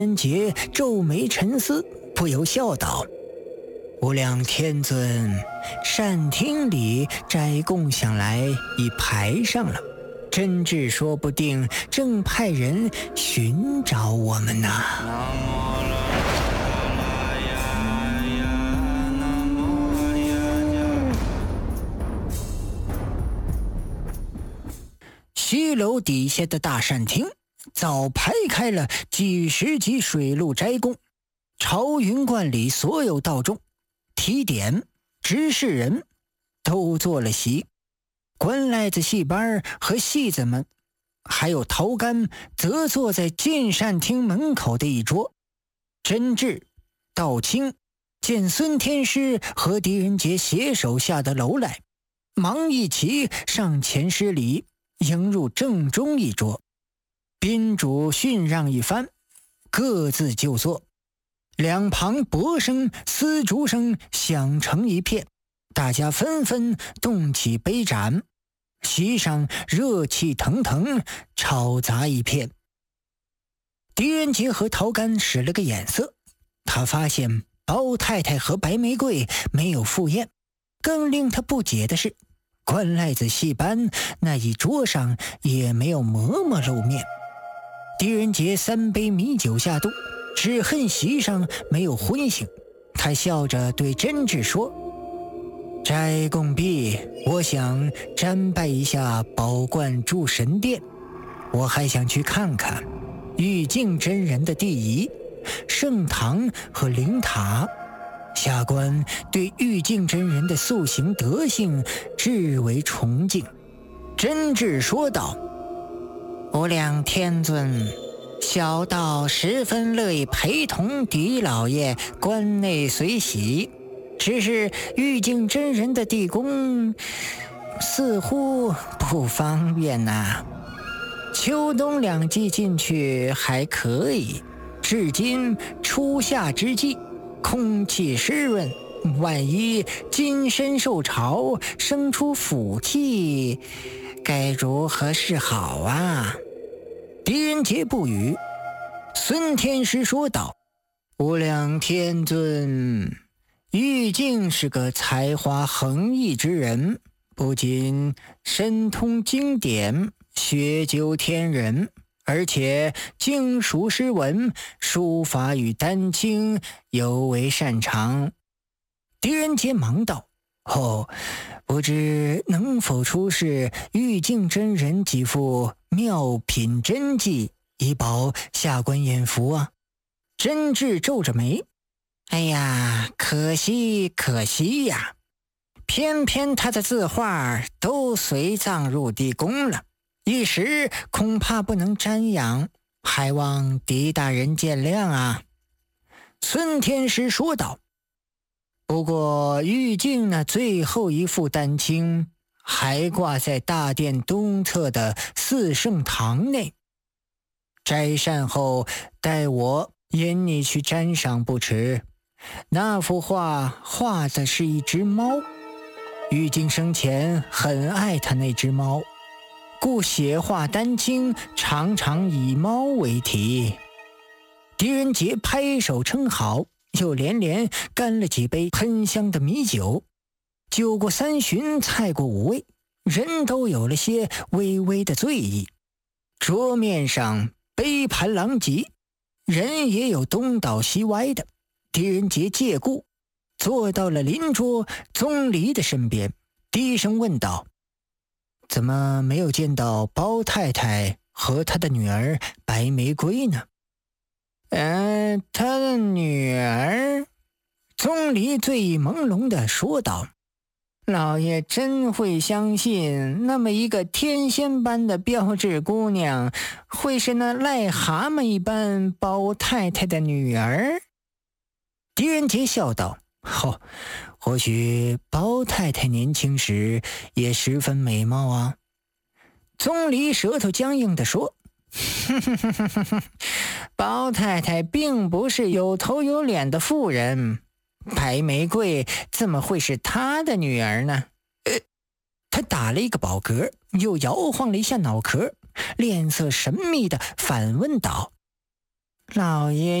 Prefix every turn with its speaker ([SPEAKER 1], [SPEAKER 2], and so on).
[SPEAKER 1] 人杰皱眉沉思，不由笑道：“无量天尊，善厅里斋供想来已排上了，真智说不定正派人寻找我们呢。”西楼底下的大善厅早排开了几十级水陆斋公，朝云观里所有道众、提点、执事人都坐了席，官赖子戏班和戏子们还有陶干则坐在进善厅门口的一桌。真智、道清见孙天师和狄仁杰携手下的楼来，忙一齐上前施礼，迎入正中一桌，宾主训让一番，各自就坐。两旁钹声、丝竹声响成一片，大家纷纷动起杯盏，席上热气腾腾，吵杂一片。狄仁杰和陶干使了个眼色，他发现包太太和白玫瑰没有赴宴，更令他不解的是，官赖子戏班那一桌上也没有嬷嬷露面。狄仁杰3杯米酒下肚，只恨席上没有荤腥，他笑着对真智说：“斋供毕，我想瞻拜一下宝观诸神殿，我还想去看看玉净真人的地仪、圣堂和灵塔。下官对玉净真人的塑形德性至为崇敬。”真智说道：“无量天尊，小道十分乐意陪同狄老爷关内随喜，只是玉净真人的地宫似乎不方便呐。秋冬2季进去还可以，至今初夏之际，空气湿润，万一金身受潮，生出腐气，该如何是好啊？”狄仁杰不语。孙天师说道：“无量天尊，玉净是个才华横溢之人，不仅深通经典，学究天人，而且精熟诗文，书法与丹青尤为擅长。”狄仁杰忙道：“不知能否出示玉净真人几幅妙品真迹，以保下官眼福啊？”真智皱着眉：“哎呀，可惜呀，偏偏他的字画都随葬入地宫了，一时恐怕不能瞻仰，还望狄大人见谅啊。”孙天师说道：“不过玉净那最后一副丹青还挂在大殿东侧的四圣堂内，斋膳后待我引你去瞻赏不迟。那幅画的是一只猫，玉净生前很爱他那只猫，故写画丹青常常以猫为题。”狄仁杰拍手称好，又连连干了几杯喷香的米酒。酒过3巡，菜过5味，人都有了些微微的醉意。桌面上杯盘狼藉，人也有东倒西歪的。狄仁杰借故坐到了邻桌宗离的身边，低声问道：“怎么没有见到包太太和她的女儿白玫瑰呢？”他的女儿？宗离醉意朦胧地说道：“老爷真会相信，那么一个天仙般的标致姑娘，会是那癞蛤蟆一般包太太的女儿？”狄仁杰笑道：“或许包太太年轻时也十分美貌啊。”宗离舌头僵硬地说：“包太太并不是有头有脸的妇人，白玫瑰怎么会是她的女儿呢？”他打了一个饱嗝，又摇晃了一下脑壳，脸色神秘地反问道：“ 老爷